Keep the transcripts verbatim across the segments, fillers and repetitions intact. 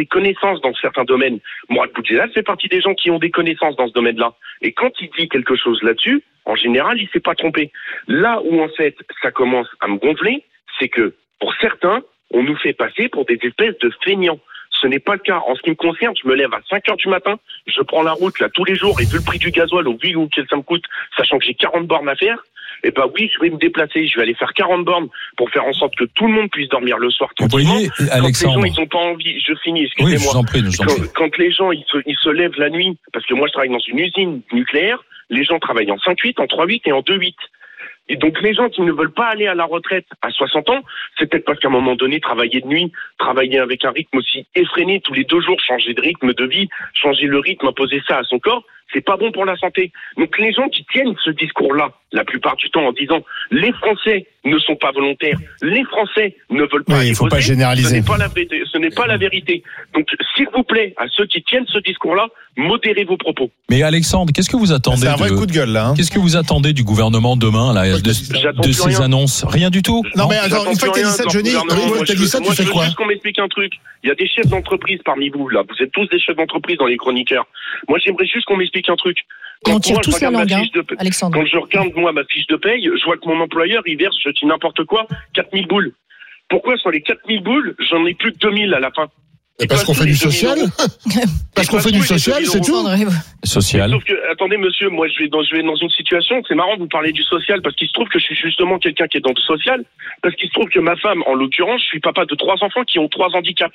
des connaissances dans certains domaines. Mourad Boudjelal fait partie des gens qui ont des connaissances dans ce domaine-là. Et quand il dit quelque chose là-dessus, en général, il s'est pas trompé. Là où, en fait, ça commence à me gonfler, c'est que, pour certains, on nous fait passer pour des espèces de feignants. Ce n'est pas le cas. En ce qui me concerne, je me lève à cinq heures du matin, je prends la route là tous les jours et vu le prix du gasoil au vu que ça me coûte, sachant que j'ai quarante bornes à faire, et bah oui, je vais me déplacer, je vais aller faire quarante bornes pour faire en sorte que tout le monde puisse dormir le soir tranquillement. Voyez, quand Alexandre, les gens ils ont pas envie, je finis, excusez-moi. Oui, je vous en prie, je vous en quand, prie. quand les gens ils se, ils se lèvent la nuit, parce que moi je travaille dans une usine nucléaire, les gens travaillent en cinq huit, en trois huit et en deux huit. Et donc les gens qui ne veulent pas aller à la retraite à soixante ans, c'est peut-être parce qu'à un moment donné, travailler de nuit, travailler avec un rythme aussi effréné tous les deux jours, changer de rythme de vie, changer le rythme, imposer ça à son corps, c'est pas bon pour la santé. Donc les gens qui tiennent ce discours-là, la plupart du temps en disant les Français ne sont pas volontaires, les Français ne veulent pas oui, aller il faut voter, pas généraliser. Ce n'est pas la vérité. Ce n'est pas la vérité. Donc s'il vous plaît, à ceux qui tiennent ce discours-là, modérez vos propos. Mais Alexandre, qu'est-ce que vous attendez C'est un vrai de... coup de gueule là. Hein. Qu'est-ce que vous attendez du gouvernement demain là, de, de ces rien. annonces? Rien du tout. Non, mais attends, une fois que t'as dit ça, Johnny, moi, t'as dit ça, tu fais quoi? Juste qu'on m'explique un truc. Il y a des chefs d'entreprise parmi vous là. Vous êtes tous des chefs d'entreprise dans les chroniqueurs. Moi, j'aimerais juste qu'on m'explique un truc. Et on Quand tire moi, je tous la regarde ma langue, fiche de hein, paye- Alexandre. Quand je regarde moi ma fiche de paye, je vois que mon employeur il verse, je dis n'importe quoi, quatre mille boules. Pourquoi sur les quatre mille boules, j'en ai plus que deux mille à la fin? Et parce qu'on fait du social. Parce qu'on fait du social, c'est tout. Social. Sauf que, attendez, monsieur, moi, je vais dans, je vais dans une situation, c'est marrant de vous parler du social, parce qu'il se trouve que je suis justement quelqu'un qui est dans le social, parce qu'il se trouve que ma femme, en l'occurrence, je suis papa de trois enfants qui ont trois handicaps.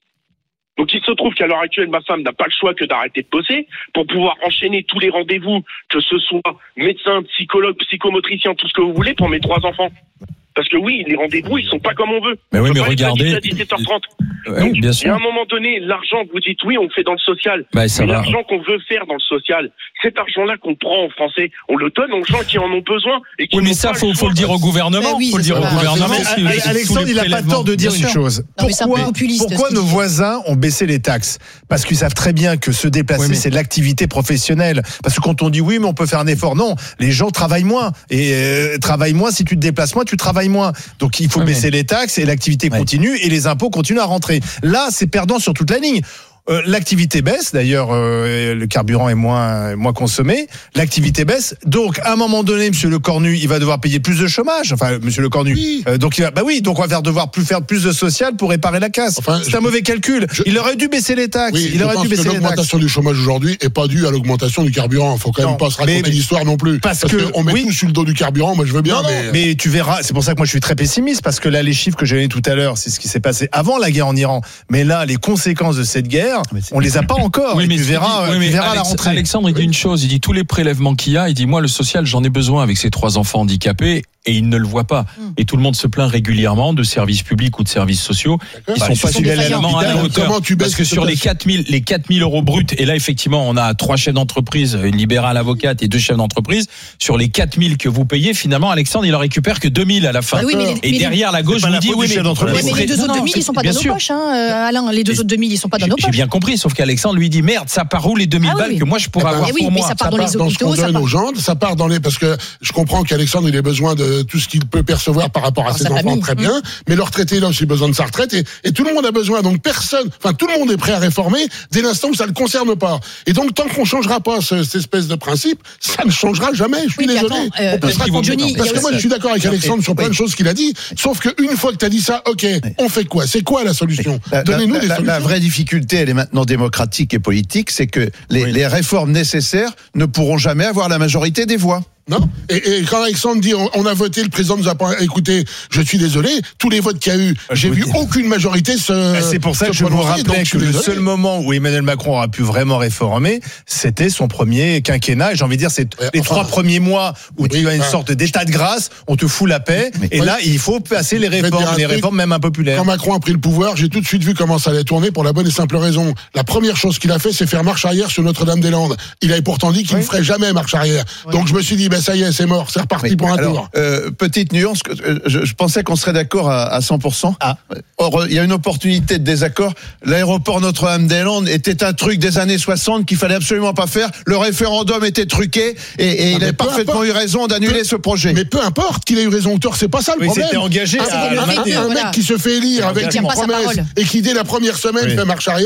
Donc, il se trouve qu'à l'heure actuelle, ma femme n'a pas le choix que d'arrêter de bosser pour pouvoir enchaîner tous les rendez-vous, que ce soit médecin, psychologue, psychomotricien, tout ce que vous voulez pour mes trois enfants. Parce que oui, les rendez-vous, ils sont pas comme on veut. Mais oui, On peut mais pas les regardez. planifier à dix-sept heures trente. Ouais, Donc, bien et à sûr. un moment donné, l'argent que vous dites, oui, on le fait dans le social. Bah, ça mais va. l'argent qu'on veut faire dans le social, cet argent-là qu'on prend en français, on le donne aux gens qui en ont besoin. Et qui Oui, mais n'ont ça, pas faut, le faut choix. le dire au gouvernement. Bah oui, faut le c'est dire au ça. gouvernement. Mais, si- Ale- si- Alexandre, tous les il n'a pas prélèvements. tort de dire Bien une sûr. chose. Non, mais c'est un peu Pourquoi, populiste, pourquoi ce nos qu'il dit. voisins ont baissé les taxes? Parce qu'ils savent très bien que se déplacer, Oui, mais- c'est de l'activité professionnelle. Parce que quand on dit oui, mais on peut faire un effort, non. Les gens travaillent moins. Et euh, travaillent moins, si tu te déplaces moins, tu travailles moins. Donc il faut Oui, baisser les taxes et l'activité Oui. continue et les impôts continuent à rentrer. Là, c'est perdant sur toute la ligne. Euh, l'activité baisse, d'ailleurs, euh, le carburant est moins moins consommé. L'activité baisse, donc à un moment donné, Monsieur Le Cornu, il va devoir payer plus de chômage. Enfin, Monsieur Le Cornu, Oui. euh, donc il va, bah oui, donc on va faire devoir plus faire plus de social pour réparer la casse. Enfin, c'est je- un mauvais calcul. je- il aurait dû baisser les taxes. Oui, il je aurait pense dû que baisser les taxes. l'augmentation du chômage aujourd'hui est pas due à l'augmentation du carburant. Il faut quand Non, même pas se raconter mais- l'histoire non plus. parce Parce, que- qu'on met oui. tout sur le dos du carburant. Moi, je veux bien, Non, non, mais. mais tu verras, c'est pour ça que moi je suis très pessimiste, parce que là, les chiffres que j'ai donnés tout à l'heure, c'est ce qui s'est passé avant la guerre en Iran. Mais là, les conséquences de cette guerre, on les a pas encore. Oui, Et mais tu ce qu'il verras, dit- oui, tu mais verras à la Alex- rentrée. Alexandre, il dit une chose. Il dit tous les prélèvements qu'il y a. Il dit moi le social, j'en ai besoin avec ces trois enfants handicapés. Et il ne le voit pas. Et tout le monde se plaint régulièrement de services publics ou de services sociaux qui Bah, sont ils pas sont défaillants. suffisamment à la Comment hauteur. tu baisses Parce que cette sur les taxe quatre mille, les quatre mille euros bruts, et là effectivement on a trois chefs d'entreprise, une libérale avocate et deux chefs d'entreprise, sur les quatre mille que vous payez, finalement Alexandre il en récupère que deux mille à la fin. Bah oui, mais les- et mais derrière la gauche pas vous la dit faute oui du mais, chef d'entreprise. Ouais, mais les deux Non, autres non, deux mille, ils sont pas bien dans nos sûr. poches, hein, euh, Alain. Les deux Et- autres deux mille, ils sont pas dans nos J'ai poches. bien compris, sauf qu'Alexandre lui dit merde, ça part où les deux mille Ah oui, balles oui. que moi je pourrais Eh ben, avoir Eh oui, pour mais moi. ça part Ça dans part les dans ce hôpitaux, qu'on ça donne part. aux gens, ça part dans les, parce que je comprends qu'Alexandre, il a besoin de tout ce qu'il peut percevoir par rapport à Par ses sa enfants, famille. très bien, mais le retraité, il a aussi besoin de sa retraite, et, et tout le monde a besoin, donc personne, enfin, tout le monde est prêt à réformer dès l'instant où ça ne le concerne pas. Et donc, tant qu'on changera pas ce- cette espèce de principe, ça ne changera jamais, je suis Oui, mais désolé. attends, euh, On peut se raconter- Johnny, il y a parce que moi, aussi- je suis d'accord avec Alexandre sur plein de choses qu'il a dit, sauf qu'une fois que tu as dit ça, ok, on fait quoi? C'est quoi la solution? La, Donnez-nous la- des la- solutions. la vraie difficulté, elle est maintenant démocratique et politique, c'est que les, les réformes nécessaires ne pourront jamais avoir la majorité des voix. Non. Et, et quand Alexandre dit on, on a voté, le président nous a pas écouté, je suis désolé, tous les votes qu'il y a eu, j'ai vous vu dis- aucune majorité se. Bah, c'est pour ça se que je vous prononcer, donc rappelais je que suis le désolé. seul moment où Emmanuel Macron aura pu vraiment réformer, c'était son premier quinquennat. Et j'ai envie de dire, c'est Ouais, les enfin, trois premiers mois où oui, tu as une enfin, sorte d'état de grâce, on te fout la paix. et ouais. là, il faut passer les Je vais te réformes, dire un les truc. réformes même impopulaires. Quand Macron a pris le pouvoir, j'ai tout de suite vu comment ça allait tourner pour la bonne et simple raison. La première chose qu'il a fait, c'est faire marche arrière sur Notre-Dame-des-Landes. Il avait pourtant dit qu'il Oui. ne ferait jamais marche arrière. Donc je me suis dit, ben ça y est, c'est mort, c'est reparti Oui. pour un Alors, tour. euh, petite nuance, que, euh, je, je pensais qu'on serait d'accord à, à cent pour cent. Ah. Or, il y a une opportunité de désaccord. L'aéroport Notre-Dame-des-Landes était un truc des années soixante qu'il fallait absolument pas faire. Le référendum était truqué et, et Ah, il mais a peu parfaitement importe. eu raison d'annuler Peu- ce projet. Mais peu importe qu'il ait eu raison ou tort, c'est pas ça le Oui, problème. c'était engagé Un- à un, le un- maintenir. un Voilà. mec qui se fait élire avec Tient une pas sa promesse parole. et qui dès la première semaine Oui. fait marche arrière.